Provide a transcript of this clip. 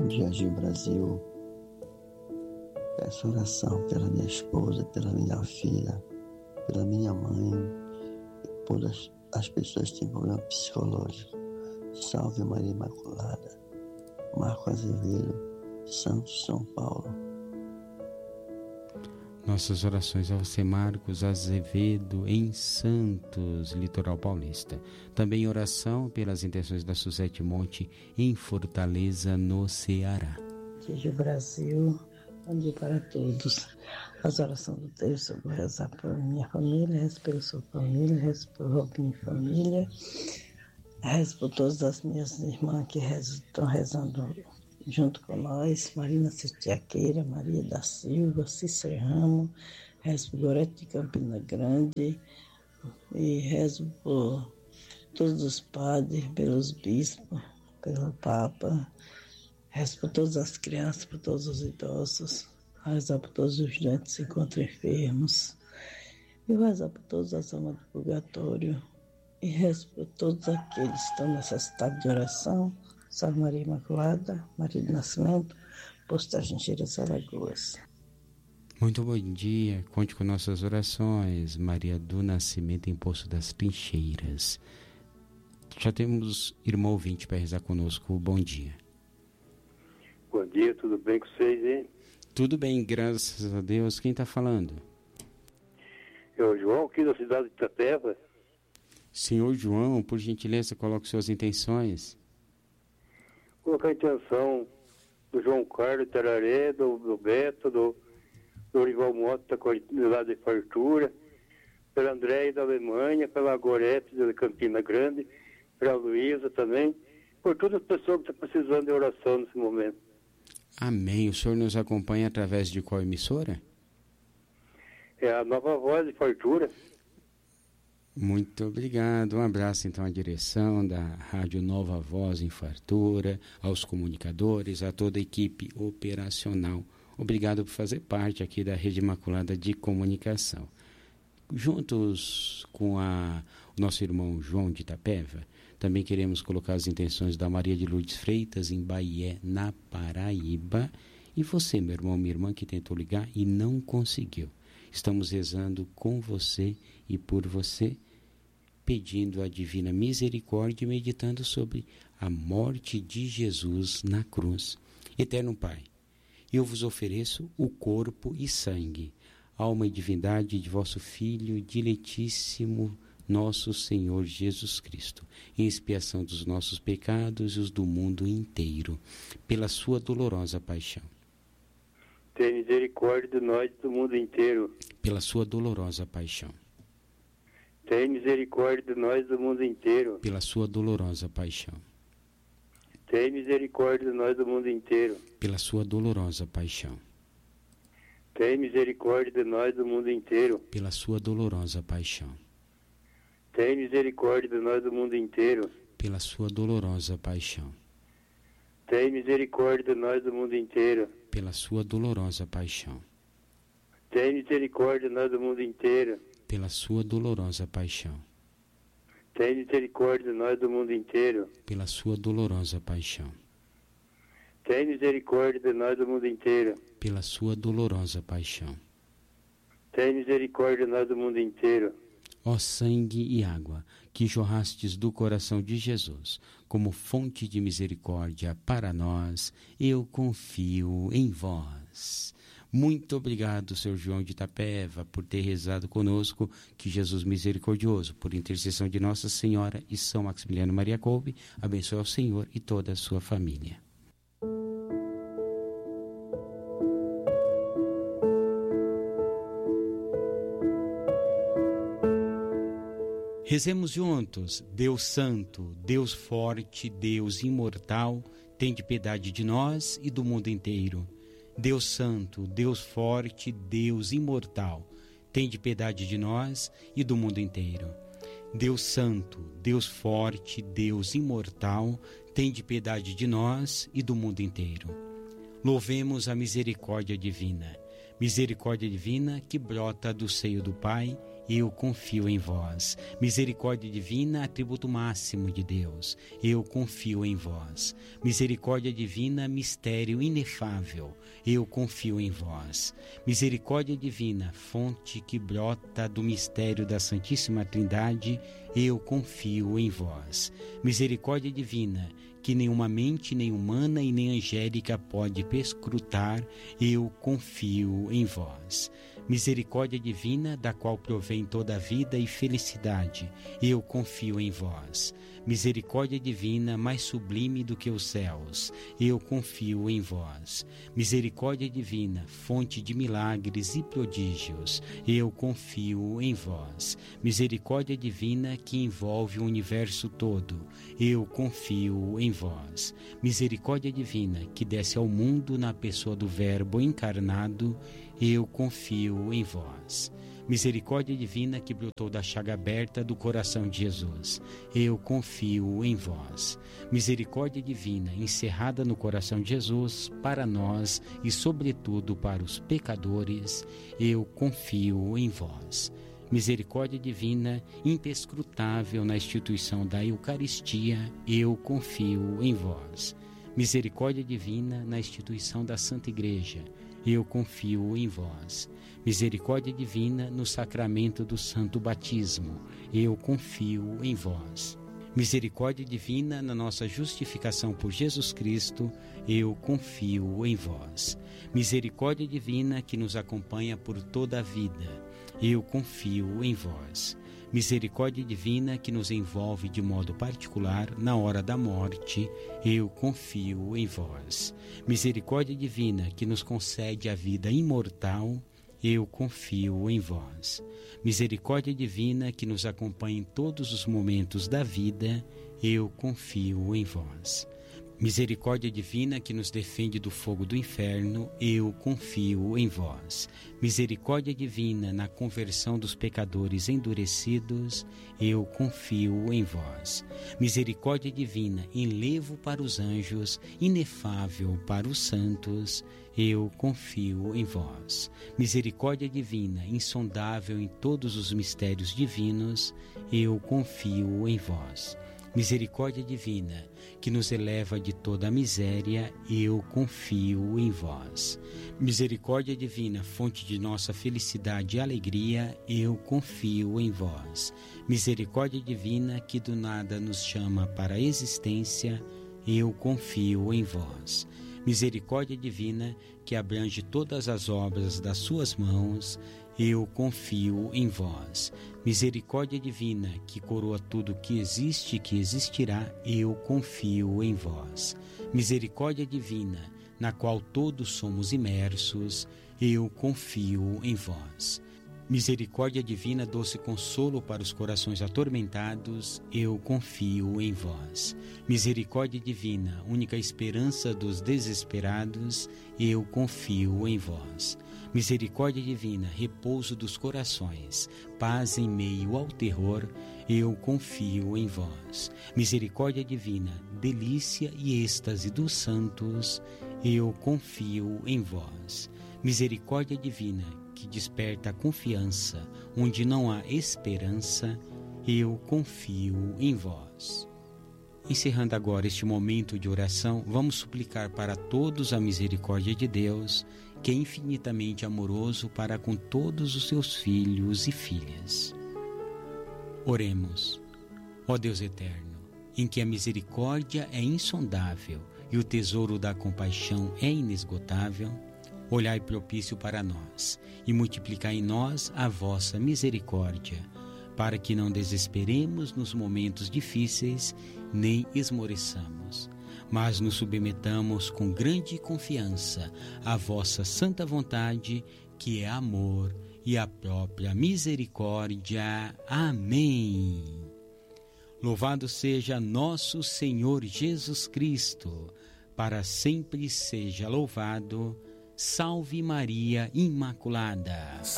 Jardim Brasil. Peço oração pela minha esposa, pela minha filha, pela minha mãe, e por as pessoas que têm problema psicológico. Salve Maria Imaculada, Marco Azevedo, Santos, São Paulo. Nossas orações a você, Marcos Azevedo, em Santos, litoral paulista. Também oração pelas intenções da Suzete Monte, em Fortaleza, no Ceará. Seja o Brasil, bom dia para todos. As orações do terço, eu vou rezar por minha família, rezo pela sua família, rezo por Robinho e família, rezo por todas as minhas irmãs que estão rezando junto com nós, Marina Setiaqueira, Maria da Silva, Cícero Ramos, rezo por Gorete de Campina Grande e rezo por todos os padres, pelos bispos, pelo Papa, rezo por todas as crianças, por todos os idosos, rezar por todos os doentes que se encontram enfermos, e rezar por todas as almas do purgatório, e rezo por todos aqueles que estão necessitados de oração. Salve Maria Imaculada, Maria do Nascimento, Posto das Trincheiras, Alagoas. Muito bom dia, conte com nossas orações, Maria do Nascimento em Poço das Trincheiras. Já temos irmão ouvinte para rezar conosco, bom dia. Bom dia, tudo bem com vocês, hein? Tudo bem, graças a Deus. Quem está falando? É o João, aqui da cidade de Itapeva. Senhor João, por gentileza, coloque suas intenções. Colocar a intenção do João Carlos Tararé, do Beto, do Orival Mota, lá de Fartura, pela Andréia da Alemanha, pela Gorete de Campina Grande, pela Luísa também, por todas as pessoas que estão precisando de oração nesse momento. Amém. O senhor nos acompanha através de qual emissora? É a Nova Voz de Fartura. Muito obrigado. Um abraço então à direção da Rádio Nova Voz em Fartura, aos comunicadores, a toda a equipe operacional. Obrigado por fazer parte aqui da Rede Imaculada de Comunicação. Juntos com o nosso irmão João de Itapeva, também queremos colocar as intenções da Maria de Lourdes Freitas em Bahia, na Paraíba. E você, meu irmão, minha irmã, que tentou ligar e não conseguiu. Estamos rezando com você e por você, pedindo a divina misericórdia e meditando sobre a morte de Jesus na cruz. Eterno Pai, eu vos ofereço o corpo e sangue, alma e divindade de vosso Filho diletíssimo, nosso Senhor Jesus Cristo, em expiação dos nossos pecados e os do mundo inteiro, pela sua dolorosa paixão. Tem misericórdia de nós e do mundo inteiro. Pela sua dolorosa paixão. Tem misericórdia de nós e do mundo inteiro. Pela sua dolorosa paixão. Tem misericórdia de nós e do mundo inteiro. Pela sua dolorosa paixão. Tem misericórdia de nós e do mundo inteiro. Pela sua dolorosa paixão. Tem misericórdia de nós e do mundo inteiro. Pela sua dolorosa paixão. Tem misericórdia de nós e do mundo inteiro. Pela sua dolorosa paixão. Tem misericórdia de nós do mundo inteiro. Pela sua dolorosa paixão. Tem misericórdia de nós do mundo inteiro. Pela sua dolorosa paixão. Tem misericórdia de nós do mundo inteiro. Pela sua dolorosa paixão. Tem misericórdia de nós do mundo inteiro. Ó sangue e água, que jorrastes do coração de Jesus, como fonte de misericórdia para nós, eu confio em vós. Muito obrigado, Sr. João de Itapeva, por ter rezado conosco. Que Jesus misericordioso, por intercessão de Nossa Senhora e São Maximiliano Maria Kolbe, abençoe ao Senhor e toda a sua família. Rezemos juntos. Deus Santo, Deus Forte, Deus Imortal, tende piedade de nós e do mundo inteiro. Deus Santo, Deus Forte, Deus Imortal, tende piedade de nós e do mundo inteiro. Deus Santo, Deus Forte, Deus Imortal, tende piedade de nós e do mundo inteiro. Louvemos a misericórdia divina que brota do seio do Pai eu confio em vós. Misericórdia divina, atributo máximo de Deus, eu confio em vós. Misericórdia divina, mistério inefável, eu confio em vós. Misericórdia divina, fonte que brota do mistério da Santíssima Trindade, eu confio em vós. Misericórdia divina, que nenhuma mente, nem humana e nem angélica pode perscrutar, eu confio em vós. Misericórdia divina, da qual provém toda a vida e felicidade, eu confio em vós. Misericórdia divina, mais sublime do que os céus, eu confio em vós. Misericórdia divina, fonte de milagres e prodígios, eu confio em vós. Misericórdia divina, que envolve o universo todo, eu confio em vós. Misericórdia divina, que desce ao mundo na pessoa do Verbo encarnado, eu confio em vós. Misericórdia divina, que brotou da chaga aberta do coração de Jesus, eu confio em vós. Misericórdia divina, encerrada no coração de Jesus, para nós e sobretudo para os pecadores, eu confio em vós. Misericórdia divina, imperscrutável na instituição da Eucaristia, eu confio em vós. Misericórdia divina, na instituição da Santa Igreja, eu confio em vós. Misericórdia divina, no sacramento do Santo Batismo, eu confio em vós. Misericórdia divina, na nossa justificação por Jesus Cristo, eu confio em vós. Misericórdia divina, que nos acompanha por toda a vida, eu confio em vós. Misericórdia divina, que nos envolve de modo particular na hora da morte, eu confio em vós. Misericórdia divina, que nos concede a vida imortal, eu confio em vós. Misericórdia divina, que nos acompanha em todos os momentos da vida, eu confio em vós. Misericórdia divina, que nos defende do fogo do inferno, eu confio em vós. Misericórdia divina, na conversão dos pecadores endurecidos, eu confio em vós. Misericórdia divina, enlevo para os anjos, inefável para os santos, eu confio em vós. Misericórdia divina, insondável em todos os mistérios divinos, eu confio em vós. Misericórdia divina, que nos eleva de toda a miséria, eu confio em vós. Misericórdia divina, fonte de nossa felicidade e alegria, eu confio em vós. Misericórdia divina, que do nada nos chama para a existência, eu confio em vós. Misericórdia divina, que abrange todas as obras das suas mãos, eu confio em vós. Misericórdia divina, que coroa tudo que existe e que existirá, eu confio em vós. Misericórdia divina, na qual todos somos imersos, eu confio em vós. Misericórdia divina, doce consolo para os corações atormentados, eu confio em vós. Misericórdia divina, única esperança dos desesperados, eu confio em vós. Misericórdia divina, repouso dos corações, paz em meio ao terror, eu confio em vós. Misericórdia divina, delícia e êxtase dos santos, eu confio em vós. Misericórdia divina, que desperta a confiança onde não há esperança, eu confio em vós. Encerrando agora este momento de oração, vamos suplicar para todos a misericórdia de Deus, que é infinitamente amoroso para com todos os seus filhos e filhas. Oremos. Ó Deus eterno, em que a misericórdia é insondável e o tesouro da compaixão é inesgotável, olhai propício para nós e multiplicai em nós a vossa misericórdia, para que não desesperemos nos momentos difíceis, nem esmoreçamos, mas nos submetamos com grande confiança à vossa santa vontade, que é amor e a própria misericórdia. Amém. Louvado seja nosso Senhor Jesus Cristo, para sempre seja louvado. Salve Maria Imaculada.